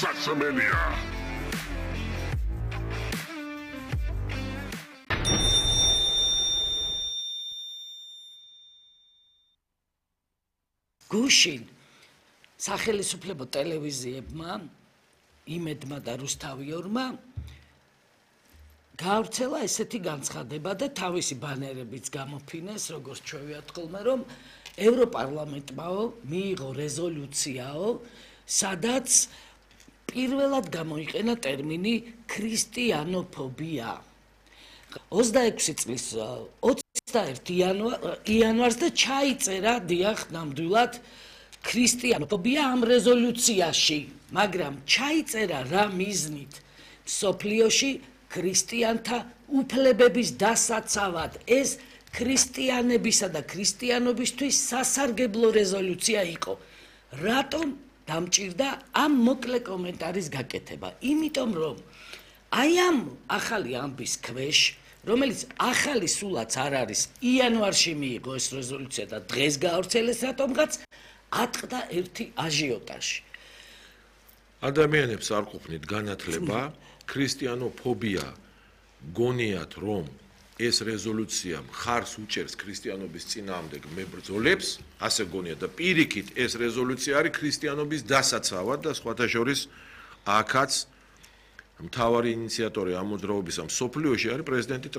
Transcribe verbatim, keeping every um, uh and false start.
სასმელია. გუშინ სახელმწიფო ტელევიზიებმა იმედმა და რუსთავიორმა გავრცელა ესეთი განცხადება და თავისი ბანერებიც გამოფინეს, როგორც ჩვევიათ ხოლმე, რომ ევროპარლამენტმაო მიიღო რეზოლუციაო, სადაც პირველად გამოიყენა ტერმინი ქრისტიანოფობია. ოცდაექვსი წლის ოცდაერთი იანვარს და ჩაიწერა დიახ ნამდვილად ქრისტიანოფობია ამ რეზოლუციაში, მაგრამ ჩაიწერა რა მიზნით მსოფლიოში ქრისტიანთა უფლებების დასაცავად. ეს ქრისტიანებისა და ქრისტიანობისთვის სასარგებლო რეზოლუცია იყო. რატომ დამჭირდა ამ მოკლე კომენტარის გაკეთება? იმიტომ რომ აი ამ ახალი ამბის ქვეშ, რომელიც ახალი სულაც არ არის, იანვარში მიიღო ეს რეზოლუცია და დღეს გაავრცელეს რატომღაც, ატყდა ერთი აჟიოტაჟი. ადამიანებს არ ყოფნით განათლება, ქრისტიანოფობია გონიათ რომ ეს რეზოლუცია მხარს უჭერს ქრისტიანობის წინააღმდეგ მებრძოლებს, ასე გონიათ და პირიქით ეს რეზოლუცია არის ქრისტიანობის დასაცავად და სხვათა შორის აქაც მთავარი ინიციატორი ამ მოძრაობისა მსოფლიოში არის პრეზიდენტი